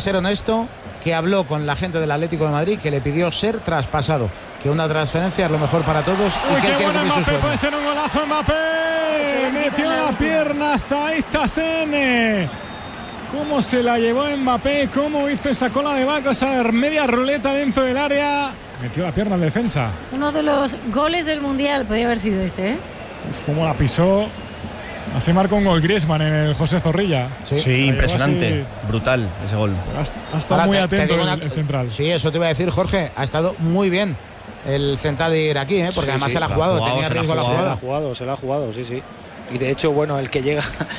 ser honesto, que habló con la gente del Atlético de Madrid, que le pidió ser traspasado, que una transferencia es lo mejor para todos y que él quiere cumplir su sueño. Puede ser un golazo Mbappé, metió la pierna Zaid Tassene. Cómo se la llevó Mbappé, cómo hizo esa cola de vaca, esa media ruleta dentro del área, metió la pierna en defensa. Uno de los goles del Mundial podría haber sido este, Pues cómo la pisó. Así marcó un gol Griezmann en el José Zorrilla. Sí, impresionante, brutal ese gol. Ha estado muy atento el central. Sí, eso te iba a decir, Jorge, ha estado muy bien el central de iraquí, porque además se la ha jugado, tenía riesgo la jugada. Se la ha jugado, sí. Y de hecho, bueno, el que llega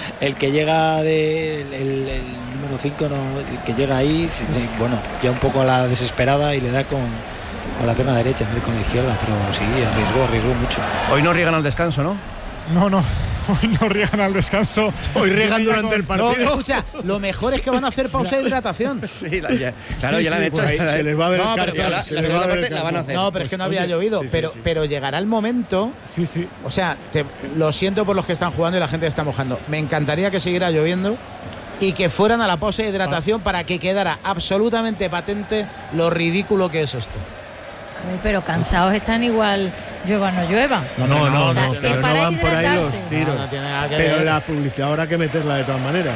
el número 5, el que llega ahí, bueno, ya un poco a la desesperada y le da con la pierna derecha en vez de con la izquierda, pero sí, arriesgó mucho. Hoy no riegan al descanso, ¿no? No. Hoy no riegan al descanso. Hoy riegan durante el partido. No, escucha, lo mejor es que van a hacer pausa de hidratación. Sí, ya la han hecho. Pues se les va a ver no, el pero la segunda parte la van a hacer. No, pero es que no había llovido. Pero llegará el momento. Sí. O sea, lo siento por los que están jugando y la gente que está mojando. Me encantaría que siguiera lloviendo y que fueran a la pausa de hidratación para que quedara absolutamente patente lo ridículo que es esto. Pero cansados están igual, llueva o no llueva. No, pero no van por ahí los hidratarse. tiros. No tiene nada que pero ver. la publicidad ahora hay que meterla de todas maneras.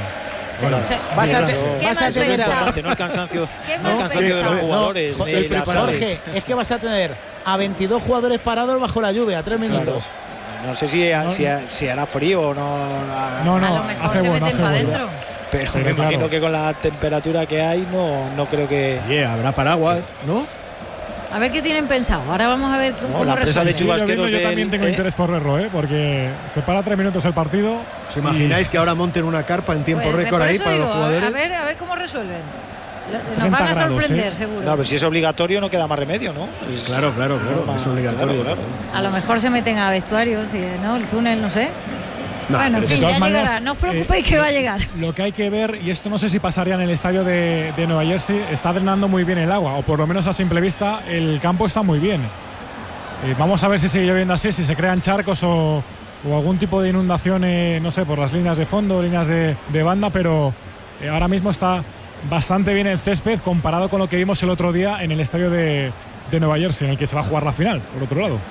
Vas a tener no el cansancio, de los jugadores. Jorge, es que vas a tener a 22 jugadores parados bajo la lluvia, 3 minutos. No sé si hará frío o no. No, a lo mejor se meten para adentro. Pero me imagino que con la temperatura que hay no creo que. Habrá paraguas, ¿no? A ver qué tienen pensado. Ahora vamos a ver cómo la presa de chubasqueros. Yo también tengo interés por verlo, porque se para 3 minutos el partido. ¿Os imagináis que ahora monten una carpa en tiempo récord ahí para los jugadores? A ver cómo resuelven. Nos van a sorprender, seguro. No, pero si es obligatorio no queda más remedio, ¿no? Claro, es obligatorio. Claro. A lo mejor se meten a vestuarios, ¿no? El túnel, no sé. No, bueno, en fin, ya llegará. No os preocupéis que va a llegar. Lo que hay que ver, y esto no sé si pasaría en el estadio de Nueva Jersey, está drenando muy bien el agua, o por lo menos a simple vista el campo está muy bien. Vamos a ver si sigue lloviendo así, si se crean charcos o algún tipo de inundación, no sé, por las líneas de fondo, líneas de banda, pero ahora mismo está bastante bien el césped comparado con lo que vimos el otro día en el estadio de Nueva Jersey, en el que se va a jugar la final, por otro lado.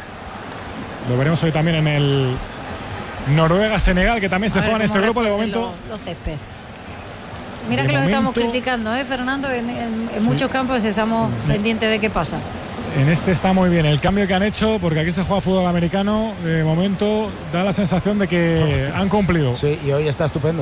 Lo veremos hoy también en el Noruega-Senegal, que también se juega en este grupo de momento. Los césped. Mira que los estamos criticando, Fernando. En muchos campos estamos pendientes de qué pasa. En este está muy bien el cambio que han hecho, porque aquí se juega fútbol americano. De momento da la sensación de que han cumplido. Sí, y hoy está estupendo.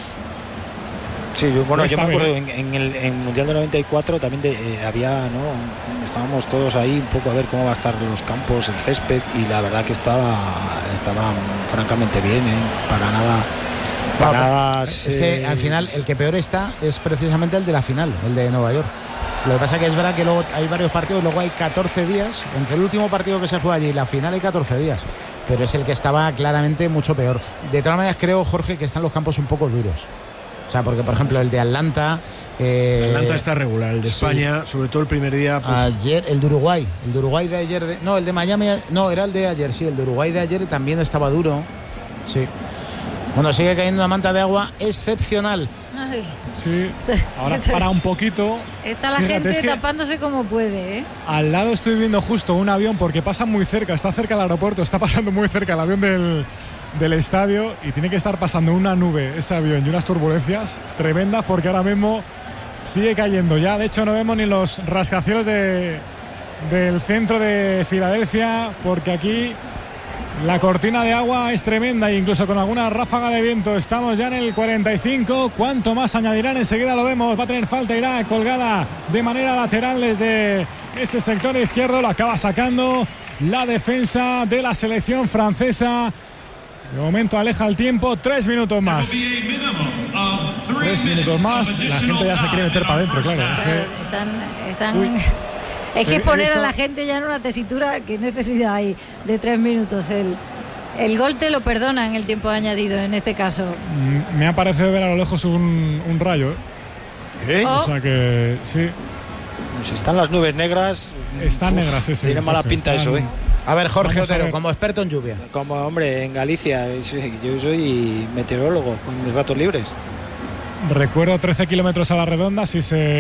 Sí, yo me acuerdo en el Mundial de 94 también había, ¿no? Estábamos todos ahí un poco a ver cómo va a estar los campos, el césped, y la verdad que estaba francamente bien, para nada. Es que al final el que peor está es precisamente el de la final, el de Nueva York. Lo que pasa que es verdad que luego hay varios partidos, luego hay 14 días, entre el último partido que se juega allí y la final hay 14 días, pero es el que estaba claramente mucho peor. De todas maneras creo, Jorge, que están los campos un poco duros. O sea, porque por ejemplo el de Atlanta... Atlanta está regular, el de España, sobre todo el primer día... Pues... Ayer, el de Uruguay de ayer... el de Miami... No, era el de ayer, sí, el de Uruguay de ayer también estaba duro. Sí. Bueno, sigue cayendo una manta de agua excepcional. Ay. Sí, ahora para un poquito. Está la gente tapándose como puede, Al lado estoy viendo justo un avión, porque pasa muy cerca, está cerca del aeropuerto, está pasando muy cerca el avión del estadio, y tiene que estar pasando una nube ese avión y unas turbulencias tremendas, porque ahora mismo sigue cayendo ya. De hecho no vemos ni los rascacielos del centro de Filadelfia, porque aquí la cortina de agua es tremenda, e incluso con alguna ráfaga de viento. Estamos ya en el 45. ¿Cuánto más añadirán? Enseguida lo vemos. Va a tener falta, irá colgada de manera lateral desde ese sector izquierdo. Lo acaba sacando la defensa de la selección francesa. De momento aleja el tiempo. 3 minutos más. 3 minutos más. La gente ya se quiere meter para adentro, claro. Es que poner a la gente ya en una tesitura, que necesidad hay de 3 minutos. El gol te lo perdona en el tiempo añadido, en este caso. Me ha parecido ver a lo lejos un rayo. ¿Qué? O sea que sí. Si están las nubes negras. Están negras, sí. Tiene mala pinta eso, A ver, Jorge Otero, como experto en lluvia. Como hombre, en Galicia, yo soy meteorólogo con mis ratos libres. Recuerdo 13 kilómetros a la redonda, si se